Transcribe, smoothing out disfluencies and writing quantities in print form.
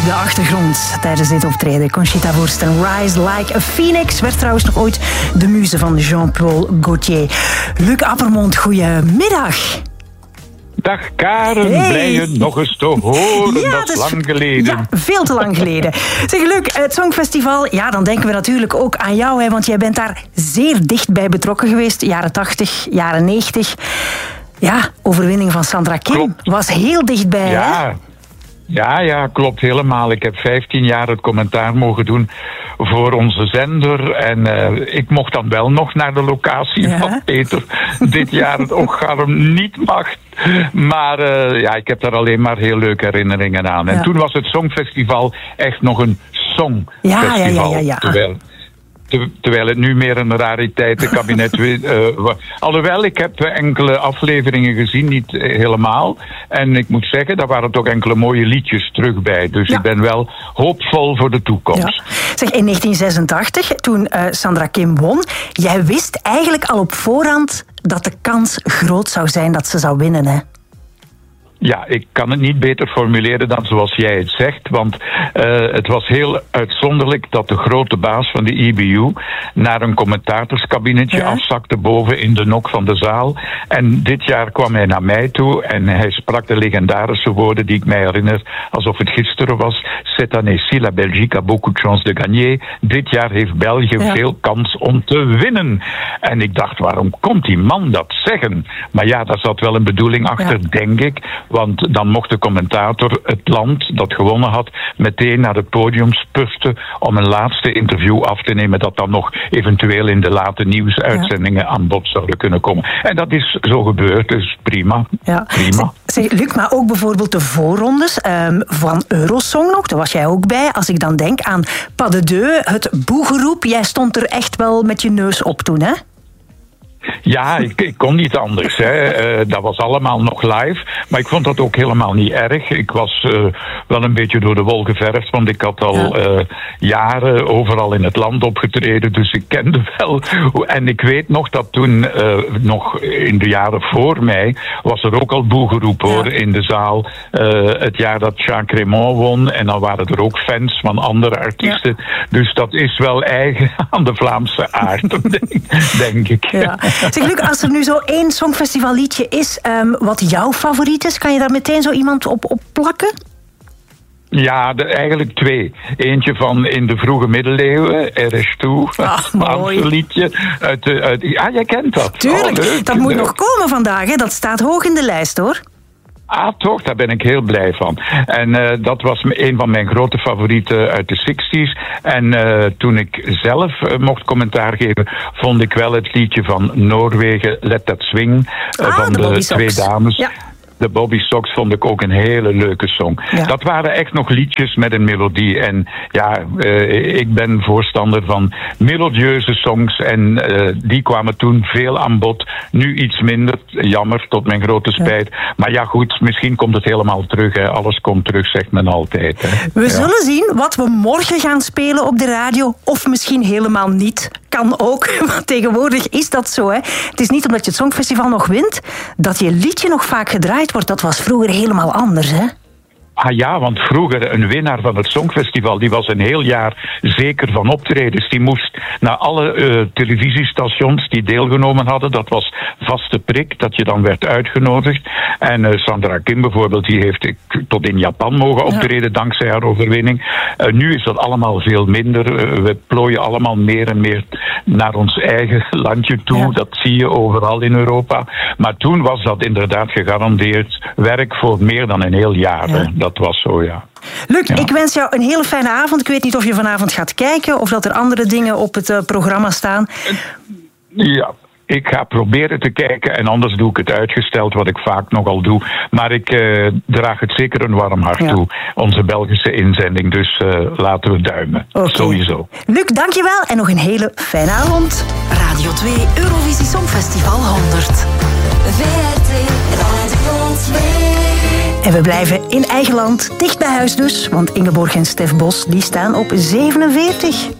de achtergrond tijdens dit optreden. Conchita Wurst en Rise Like a Phoenix werd trouwens nog ooit de muze van Jean-Paul Gaultier. Luc Appermond, goedemiddag. Dag Karen, blij je nog eens te horen. Ja, dat is lang geleden. Ja, veel te lang geleden. Zeg Luc, het Songfestival, ja, dan denken we natuurlijk ook aan jou, hè, want jij bent daar zeer dichtbij betrokken geweest. Jaren 80, jaren 90. Ja, overwinning van Sandra Kim. Klopt. Was heel dichtbij, hè? Ja, klopt helemaal. Ik heb 15 jaar het commentaar mogen doen voor onze zender. En ik mocht dan wel nog naar de locatie van Peter. Dit jaar het Ogarm niet mag. Maar ik heb daar alleen maar heel leuke herinneringen aan. En toen was het Songfestival echt nog een songfestival. Ja. Terwijl het nu meer een rariteitenkabinet alhoewel, ik heb enkele afleveringen gezien, niet helemaal. En ik moet zeggen, daar waren toch enkele mooie liedjes terug bij. Dus ik ben wel hoopvol voor de toekomst. Ja. Zeg, in 1986, toen Sandra Kim won, jij wist eigenlijk al op voorhand dat de kans groot zou zijn dat ze zou winnen, hè? Ja, ik kan het niet beter formuleren dan zoals jij het zegt. Want het was heel uitzonderlijk dat de grote baas van de EBU naar een commentatorskabinetje afzakte boven in de nok van de zaal. En dit jaar kwam hij naar mij toe en hij sprak de legendarische woorden die ik mij herinner alsof het gisteren was. Cette année-ci, la Belgique a beaucoup de chance de gagner. Dit jaar heeft België veel kans om te winnen. En ik dacht, waarom komt die man dat zeggen? Maar ja, daar zat wel een bedoeling achter, denk ik. Want dan mocht de commentator het land dat gewonnen had meteen naar het podium spurten om een laatste interview af te nemen dat dan nog eventueel in de late nieuwsuitzendingen aan bod zouden kunnen komen. En dat is zo gebeurd, dus prima. Ja. Prima. Zeg, Luc, maar ook bijvoorbeeld de voorrondes van Eurosong nog, daar was jij ook bij. Als ik dan denk aan Pas de Deux, het boegeroep, jij stond er echt wel met je neus op toen, hè? Ja, ik kon niet anders. Hè. Dat was allemaal nog live. Maar ik vond dat ook helemaal niet erg. Ik was wel een beetje door de wol geverfd. Want ik had al jaren overal in het land opgetreden. Dus ik kende wel. En ik weet nog dat toen, nog in de jaren voor mij, was er ook al boegeroep hoor, in de zaal. Het jaar dat Jacques Raymond won. En dan waren er ook fans van andere artiesten. Dus dat is wel eigen aan de Vlaamse aard, denk ik. Ja. Zeg Luc, als er nu zo één songfestivalliedje is wat jouw favoriet is, kan je daar meteen zo iemand op plakken? Ja, eigenlijk twee. Eentje van in de vroege middeleeuwen, RS2, Vlaamse liedje. Jij kent dat. Tuurlijk, leuk, dat moet nog komen vandaag, hè? Dat staat hoog in de lijst, hoor. Ah, toch? Daar ben ik heel blij van. En dat was een van mijn grote favorieten uit de 60s. En toen ik zelf mocht commentaar geven, vond ik wel het liedje van Noorwegen, Let That Swing, van de twee dames. Ja. De Bobby Sox vond ik ook een hele leuke song. Ja. Dat waren echt nog liedjes met een melodie. En ja, ik ben voorstander van melodieuze songs. En die kwamen toen veel aan bod. Nu iets minder. Jammer, tot mijn grote spijt. Ja. Maar ja, goed, misschien komt het helemaal terug. Hè. Alles komt terug, zegt men altijd. Hè. We zullen zien wat we morgen gaan spelen op de radio. Of misschien helemaal niet. Kan ook, want tegenwoordig is dat zo. Hè. Het is niet omdat je het Songfestival nog wint, dat je liedje nog vaak gedraaid wordt. Dat was vroeger helemaal anders, hè? Ah ja, want vroeger een winnaar van het Songfestival, die was een heel jaar zeker van optredens. Die moest naar alle televisiestations die deelgenomen hadden. Dat was vaste prik, dat je dan werd uitgenodigd. En Sandra Kim bijvoorbeeld, die heeft tot in Japan mogen optreden dankzij haar overwinning. Nu is dat allemaal veel minder. We plooien allemaal meer en meer naar ons eigen landje toe. Ja. Dat zie je overal in Europa. Maar toen was dat inderdaad gegarandeerd werk voor meer dan een heel jaar. Ja. Dat was zo, ja. Luc, ik wens jou een hele fijne avond. Ik weet niet of je vanavond gaat kijken of dat er andere dingen op het programma staan. Ja, ik ga proberen te kijken en anders doe ik het uitgesteld, wat ik vaak nogal doe. Maar ik draag het zeker een warm hart toe, onze Belgische inzending. Dus laten we duimen. Sowieso. Luc, dankjewel en nog een hele fijne avond. Radio 2 Eurovisie Songfestival 100. VRT Radio 2. En we blijven in eigen land, dicht bij huis dus. Want Ingeborg en Stef Bos die staan op 47.